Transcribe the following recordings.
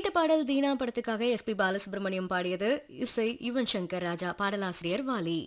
பாடல் தீனா படத்துக்காக எஸ்பி பாலசுப்ரமணியம் பாடியது. இசை யுவன் சங்கர் ராஜா, பாடலாசிரியர் வாலி.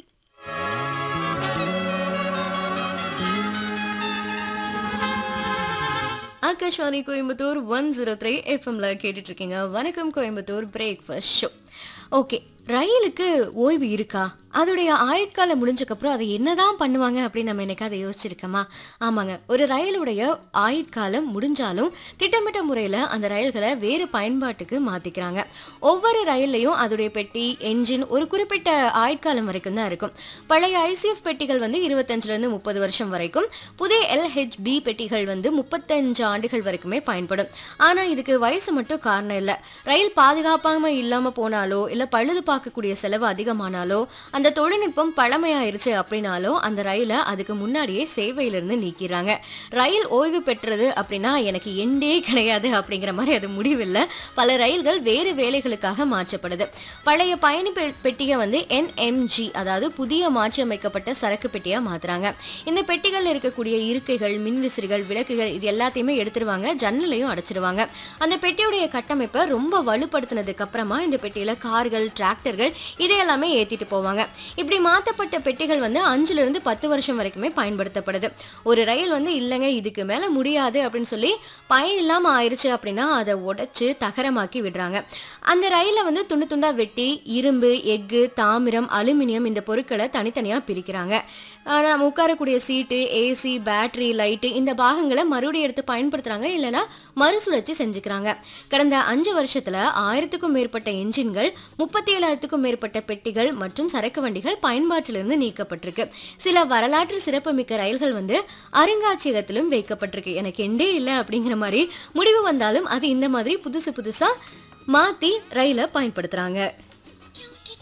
ஆகாஷ்வாணி கோயம்புத்தூர் 103 எஃப்எம்ல கேட்டுட்டு இருக்கீங்க. வணக்கம் கோயம்புத்தூர் பிரேக்ஃபாஸ்ட் ஷோ. ஓகே, ரயிலுக்கு ஓய்வு இருக்கா? அதோடைய ஆயுட்காலம் முடிஞ்சக்கப்புறம் அதை என்னதான் பண்ணுவாங்க அப்படின்னு நம்ம எனக்கு அதை யோசிச்சிருக்கோமா? ஆமாங்க, ஒரு ரயிலுடைய ஆயுட்காலம் முடிஞ்சாலும் திட்டமிட்ட முறையில் அந்த ரயில்களை வேறு பயன்பாட்டுக்கு மாற்றிக்கிறாங்க. ஒவ்வொரு ரயில்லையும் அதோடைய பெட்டி, என்ஜின் ஒரு குறிப்பிட்ட ஆயுட்காலம் வரைக்கும் தான் இருக்கும். பழைய ஐசிஎஃப் பெட்டிகள் வந்து 25லேருந்து 30 வருஷம் வரைக்கும், புதிய எல்ஹெச்பி பெட்டிகள் வந்து 35 ஆண்டுகள் வரைக்குமே பயன்படும். ஆனால் இதுக்கு வயசு மட்டும் காரணம் இல்லை. ரயில் பாதுகாப்பாக இல்லாமல் போனாலோ இல்லை பழுது பார்க்கக்கூடிய செலவு அதிகமானாலோ அந்த தொழில்நுட்பம் பழமையாயிருச்சு அப்படின்னாலோ அந்த ரயிலை அதுக்கு முன்னாடியே சேவையிலிருந்து நீக்கிறாங்க. ரயில் ஓய்வு பெற்றது அப்படின்னா எனக்கு எண்டே கிடையாது அப்படிங்கிற மாதிரி அது முடிவில்லை. பல ரயில்கள் வேறு வேலைகளுக்காக மாற்றப்படுது. பழைய பயணி பெட்டியை வந்து என்எம்ஜி, அதாவது புதிய மாற்றியமைக்கப்பட்ட சரக்கு பெட்டியா மாத்துறாங்க. இந்த பெட்டிகள் இருக்கக்கூடிய இருக்கைகள், மின்விசிறிகள், விளக்குகள் இது எல்லாத்தையுமே எடுத்துருவாங்க, ஜன்னலையும் அடைச்சிருவாங்க. அந்த பெட்டியுடைய கட்டமைப்பை ரொம்ப வலுப்படுத்தினதுக்கு அப்புறமா இந்த பெட்டியில கார்கள், டிராக்டர்கள் இதையெல்லாமே ஏத்திட்டு போவாங்க. இப்படி மாற்றப்பட்ட பெட்டிகள் வந்து 5லிருந்து 10 வருஷம் வரைக்குமே பயன்படுத்தப்படுது. ஒரு ரயில் வந்து இல்லைங்க இதுக்கு மேல முடியாது அப்படின்னு சொல்லி பயன் இல்லாம ஆயிடுச்சு அப்படின்னா அதை உடைச்சு தகரமாக்கி விடுறாங்க. அந்த ரயிலை வந்து துண்டு துண்டா வெட்டி இரும்பு, எஃகு, தாமிரம், அலுமினியம் இந்த பொருட்களை தனித்தனியா பிரிக்கிறாங்க. நம்ம உட்காரக்கூடிய சீட்டு, ஏசி, பேட்டரி, லைட்டு இந்த பாகங்களை மறுபடியும் எடுத்து பயன்படுத்துறாங்க, இல்லைன்னா மறுசுழற்சி செஞ்சுக்கிறாங்க. கடந்த 5 வருஷத்துல 1000க்கும் மேற்பட்ட என்ஜின்கள், 37,000க்கும் மேற்பட்ட பெட்டிகள் மற்றும் சரக்கு வண்டிகள் பயன்பாட்டிலிருந்து நீக்கப்பட்டிருக்கு. சில வரலாற்று சிறப்புமிக்க ரயில்கள் வந்து அருங்காட்சியகத்திலும் வைக்கப்பட்டிருக்கு. எனக்கு எண்டே இல்லை அப்படிங்கிற மாதிரி முடிவு வந்தாலும் அது இந்த மாதிரி புதுசு புதுசா மாத்தி ரயிலை பயன்படுத்துறாங்க.